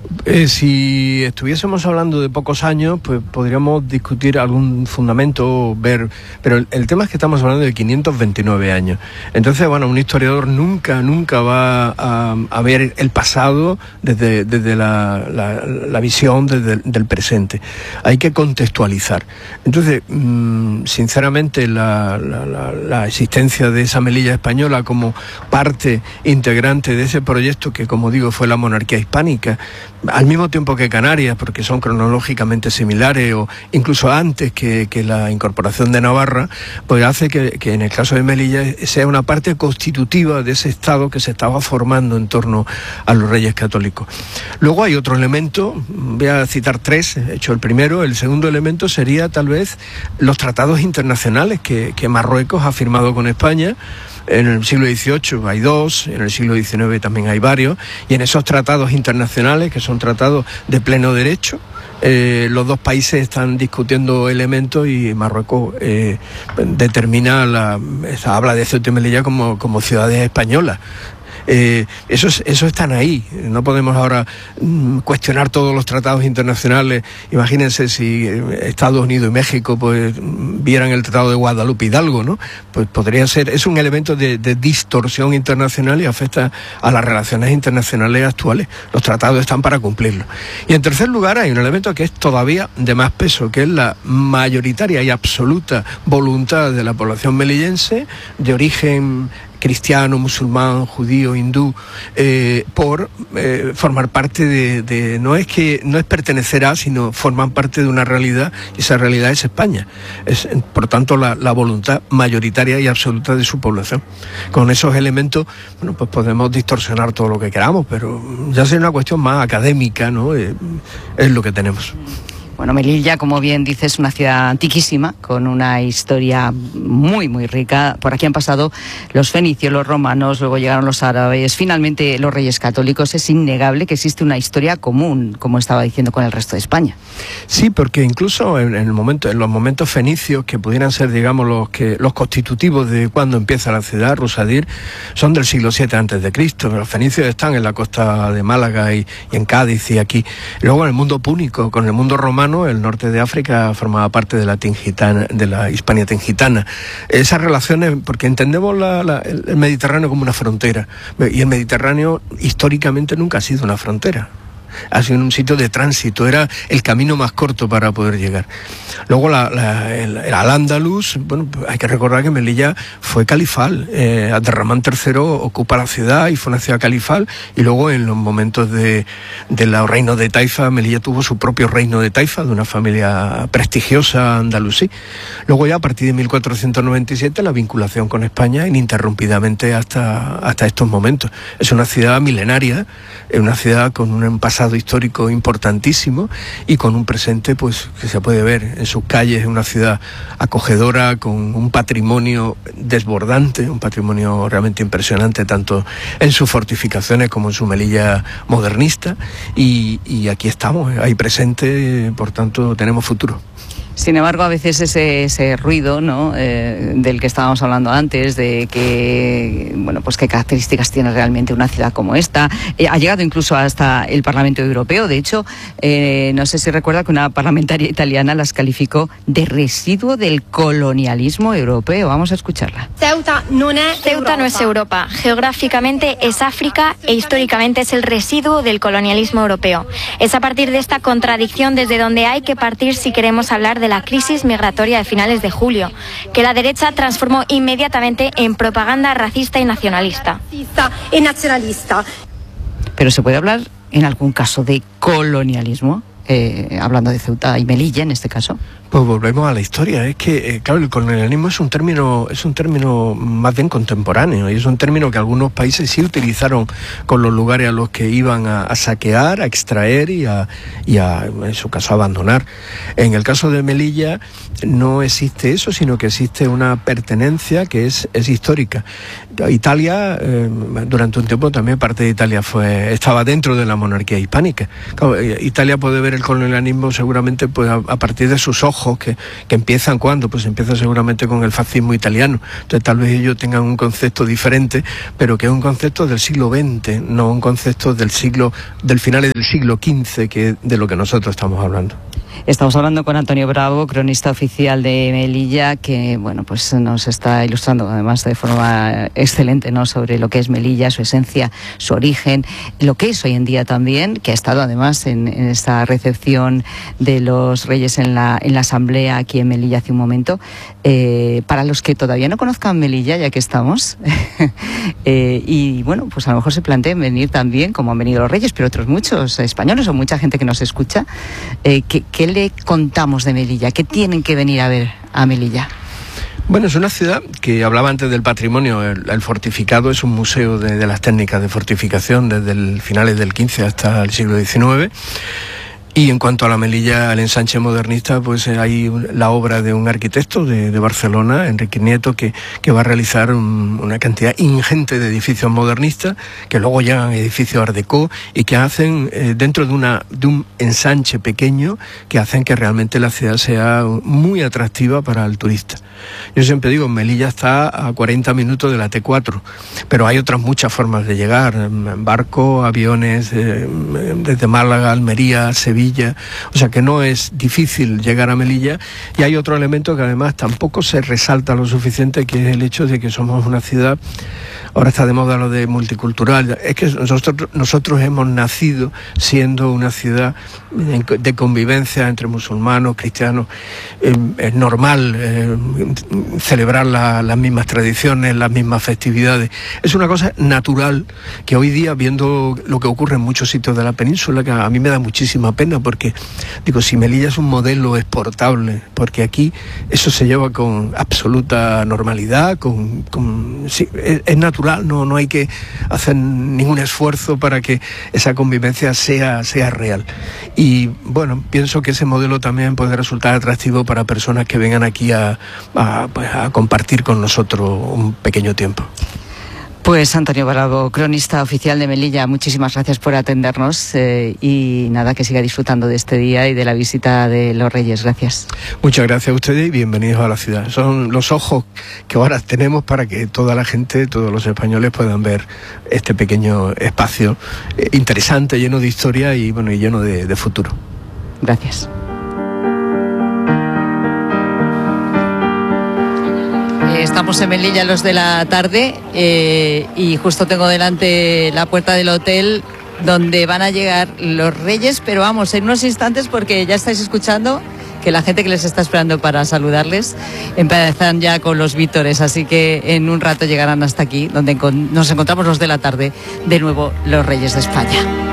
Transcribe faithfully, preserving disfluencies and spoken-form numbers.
Eh, si estuviésemos hablando de pocos años, pues podríamos discutir algún fundamento, ver, pero el, el tema es que estamos hablando de quinientos veintinueve años. Entonces, bueno, un historiador nunca, nunca va a, a ver el pasado desde, desde la, la, la visión desde, del presente. Hay que contextualizar. Entonces, mmm, sinceramente, la, la, la, la existencia de esa Melilla española como parte integrante de ese proyecto que, como digo, fue la monarquía hispánica, al mismo tiempo que Canarias, porque son cronológicamente similares, o incluso antes que, que la incorporación de Navarra, pues hace que, que en el caso de Melilla sea una parte constitutiva de ese Estado que se estaba formando en torno a los Reyes Católicos. Luego hay otro elemento, voy a citar tres, he hecho el primero. El segundo elemento sería tal vez los tratados internacionales que, que Marruecos ha firmado con España. En el siglo dieciocho hay dos, en el siglo diecinueve también hay varios, y en esos tratados internacionales, que son tratados de pleno derecho, eh, los dos países están discutiendo elementos y Marruecos eh, determina, la, habla de Ceuta y Melilla como, como ciudades españolas. Eh, esos, esos están ahí. No podemos ahora mm, cuestionar todos los tratados internacionales. Imagínense si Estados Unidos y México pues vieran el Tratado de Guadalupe Hidalgo, ¿no? Pues podría ser, es un elemento de, de distorsión internacional y afecta a las relaciones internacionales actuales. Los tratados están para cumplirlos. Y en tercer lugar hay un elemento que es todavía de más peso, que es la mayoritaria y absoluta voluntad de la población melillense de origen cristiano, musulmán, judío, hindú, eh, por eh, formar parte de, de, no es que, no es pertenecer a, sino forman parte de una realidad, y esa realidad es España. Es, por tanto, la, la voluntad mayoritaria y absoluta de su población. Con esos elementos, bueno, pues podemos distorsionar todo lo que queramos, pero ya sea una cuestión más académica, ¿no? Eh, es lo que tenemos. Bueno, Melilla, como bien dices, es una ciudad antiquísima, con una historia muy, muy rica. Por aquí han pasado los fenicios, los romanos, luego llegaron los árabes, finalmente los Reyes Católicos. Es innegable que existe una historia común, como estaba diciendo, con el resto de España. Sí, porque incluso en, el momento, en los momentos fenicios, que pudieran ser, digamos, los, que, los constitutivos de cuando empieza la ciudad, Rusadir, son del siglo siete antes de Cristo. Los fenicios están en la costa de Málaga y, y en Cádiz y aquí. Luego en el mundo púnico, con el mundo romano, el norte de África formaba parte de la Tingitana, de la Hispania Tingitana. Esas relaciones, porque entendemos la, la, el Mediterráneo como una frontera, y el Mediterráneo históricamente nunca ha sido una frontera. Ha sido un sitio de tránsito, era el camino más corto para poder llegar. Luego la, la, el, el Al-Ándalus, bueno, hay que recordar que Melilla fue califal. eh, Abderramán tercero ocupa la ciudad y fue una ciudad califal, y luego en los momentos de, de los reinos de Taifa, Melilla tuvo su propio reino de Taifa, de una familia prestigiosa andalusí. Luego ya a partir de mil cuatrocientos noventa y siete la vinculación con España ininterrumpidamente hasta, hasta estos momentos. Es una ciudad milenaria, es una ciudad con un pasado histórico importantísimo y con un presente pues que se puede ver en sus calles. Es una ciudad acogedora, con un patrimonio desbordante, un patrimonio realmente impresionante, tanto en sus fortificaciones como en su Melilla modernista, y, y aquí estamos, ahí presente, por tanto tenemos futuro. Sin embargo, a veces ese, ese ruido, ¿no?, eh, del que estábamos hablando antes, de que, bueno, pues qué características tiene realmente una ciudad como esta, eh, ha llegado incluso hasta el Parlamento Europeo. De hecho, eh, no sé si recuerda que una parlamentaria italiana las calificó de residuo del colonialismo europeo. Vamos a escucharla. Ceuta no es Ceuta no es Europa. Geográficamente es África e históricamente es el residuo del colonialismo europeo. Es a partir de esta contradicción desde donde hay que partir si queremos hablar de de la crisis migratoria de finales de julio, que la derecha transformó inmediatamente en propaganda racista y nacionalista. Pero ¿se puede hablar en algún caso de colonialismo? Eh, hablando de Ceuta y Melilla en este caso. Pues volvemos a la historia. Es que, eh, claro, el colonialismo es un término, es un término más bien contemporáneo, y es un término que algunos países sí utilizaron con los lugares a los que iban a, a saquear, a extraer y a, y a, en su caso, a abandonar. En el caso de Melilla no existe eso, sino que existe una pertenencia que es, es histórica. Italia, eh, durante un tiempo también parte de Italia fue, estaba dentro de la monarquía hispánica. Claro, Italia puede ver el colonialismo seguramente pues a, a partir de sus ojos ojos que, que empiezan cuando, pues empieza seguramente con el fascismo italiano. Entonces tal vez ellos tengan un concepto diferente, pero que es un concepto del siglo veinte, no un concepto del siglo, del finales del siglo quince, que es de lo que nosotros estamos hablando. Estamos hablando con Antonio Bravo, cronista oficial de Melilla, que bueno, pues nos está ilustrando además de forma excelente, ¿no?, sobre lo que es Melilla, su esencia, su origen, lo que es hoy en día también, que ha estado además en, en esta recepción de los Reyes en la, en la asamblea aquí en Melilla hace un momento. Eh, para los que todavía no conozcan Melilla, ya que estamos, eh, y bueno, pues a lo mejor se planteen venir también, como han venido los Reyes, pero otros muchos españoles o mucha gente que nos escucha, eh, que, ¿qué le contamos de Melilla? ¿Qué tienen que venir a ver a Melilla? Bueno, es una ciudad que hablaba antes del patrimonio. El, el fortificado es un museo de, de las técnicas de fortificación desde el finales del quince hasta el siglo diecinueve. Y en cuanto a la Melilla, al ensanche modernista, pues hay la obra de un arquitecto de, de Barcelona, Enrique Nieto, que, que va a realizar un, una cantidad ingente de edificios modernistas, que luego llegan a edificios Art Deco y que hacen eh, dentro de, una, de un ensanche pequeño, que hacen que realmente la ciudad sea muy atractiva para el turista. Yo siempre digo, Melilla está a cuarenta minutos de la T cuatro, pero hay otras muchas formas de llegar, en barco, aviones, eh, desde Málaga, Almería, Sevilla. O sea que no es difícil llegar a Melilla, y hay otro elemento que además tampoco se resalta lo suficiente, que es el hecho de que somos una ciudad, ahora está de moda lo de multicultural, es que nosotros, nosotros hemos nacido siendo una ciudad de convivencia entre musulmanos, cristianos. Eh, es normal eh, celebrar la, las mismas tradiciones, las mismas festividades, es una cosa natural que hoy día, viendo lo que ocurre en muchos sitios de la península, que a mí me da muchísima pena, porque digo, si Melilla es un modelo exportable, porque aquí eso se lleva con absoluta normalidad, con, con sí, es, es natural, no, no hay que hacer ningún esfuerzo para que esa convivencia sea, sea real. Y bueno, pienso que ese modelo también puede resultar atractivo para personas que vengan aquí a, a, pues, a compartir con nosotros un pequeño tiempo. Pues Antonio Bravo, cronista oficial de Melilla, muchísimas gracias por atendernos eh, y nada, que siga disfrutando de este día y de la visita de los Reyes. Gracias. Muchas gracias a ustedes y bienvenidos a la ciudad. Son los ojos que ahora tenemos para que toda la gente, todos los españoles puedan ver este pequeño espacio eh, interesante, lleno de historia y, bueno, y lleno de, de futuro. Gracias. Estamos en Melilla, los de la tarde, eh, y justo tengo delante la puerta del hotel donde van a llegar los Reyes, pero vamos, en unos instantes, porque ya estáis escuchando que la gente que les está esperando para saludarles empiezan ya con los vítores, así que en un rato llegarán hasta aquí, donde nos encontramos los de la tarde, de nuevo los Reyes de España.